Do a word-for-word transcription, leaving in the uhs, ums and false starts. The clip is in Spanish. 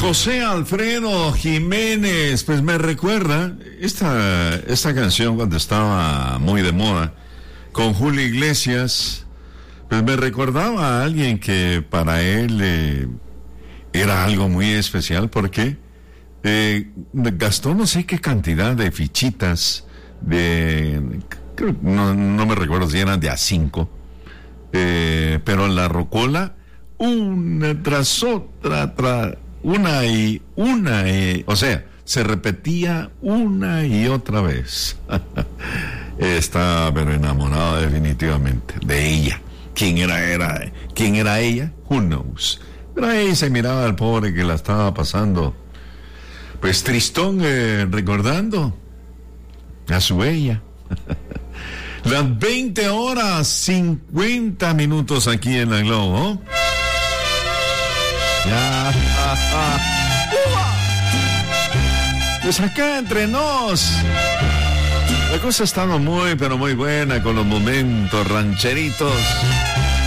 José Alfredo Jiménez, pues me recuerda esta, esta canción cuando estaba muy de moda, con Julio Iglesias, pues me recordaba a alguien que para él eh, era algo muy especial, porque eh, gastó no sé qué cantidad de fichitas, de, creo, no, no me recuerdo si eran de A cinco, eh, pero la rocola, una tras otra, tras... Una y una y, o sea, se repetía una y otra vez. Estaba pero enamorado definitivamente de ella. ¿Quién era, era, quién era ella? Who knows. Pero ahí se miraba al pobre que la estaba pasando, pues tristón, eh, recordando a su ella. Las veinte horas cincuenta minutos aquí en la Globo. Ya. Pues acá entre nos, la cosa ha estado muy, pero muy buena con los momentos rancheritos.